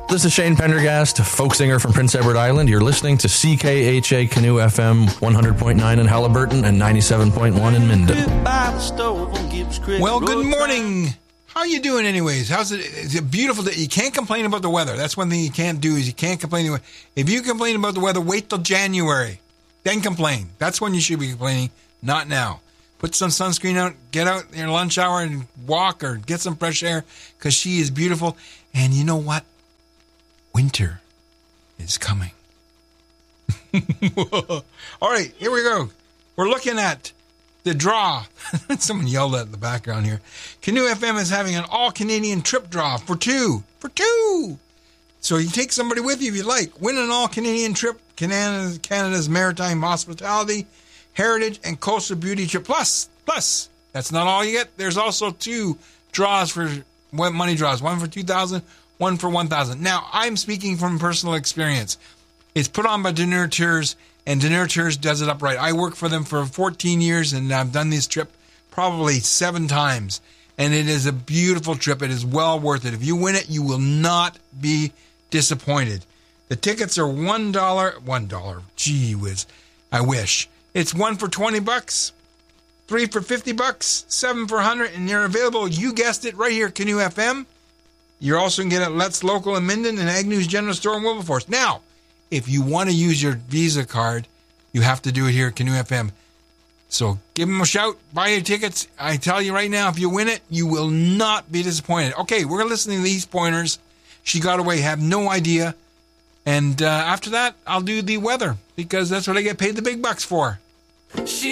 This is Shane Pendergast, folk singer from Prince Edward Island. You're listening to CKHA Canoe FM 100.9 in Halliburton and 97.1 in Minden. Well, good morning. How you doing anyways? How's it? Is it beautiful day? You can't complain about the weather. That's one thing you can't do is you can't complain. If you complain about the weather, wait till January. Then complain. That's when you should be complaining, not now. Put some sunscreen out, get out in your lunch hour and walk or get some fresh air because she is beautiful. And you know what? Winter is coming. All right, here we go. We're looking at the draw. Someone yelled at the background here. Canoe FM is having an all-Canadian trip draw for two. So you take somebody with you if you like. Win an all-Canadian trip. Canada's maritime hospitality, heritage, and coastal beauty trip. Plus, that's not all you get. There's also two draws for money draws. One for $2,000, one for $1,000. Now, I'm speaking from personal experience. It's put on by Deneur Tours, and Deneur Tours does it upright. I worked for them for 14 years, and I've done this trip probably 7 times. And it is a beautiful trip. It is well worth it. If you win it, you will not be disappointed. The tickets are $1. Gee whiz. I wish. It's 1 for $20, 3 for $50, 7 for $100, and they're available, you guessed it, right here at Canoe FM. You're also going to get it at Let's Local in Minden and Agnew's General Store in Wilberforce. Now, if you want to use your Visa card, you have to do it here at Canoe FM. So give them a shout, buy your tickets. I tell you right now, if you win it, you will not be disappointed. Okay, we're listening to these pointers. She got away, have no idea. And after that, I'll do the weather because that's what I get paid the big bucks for.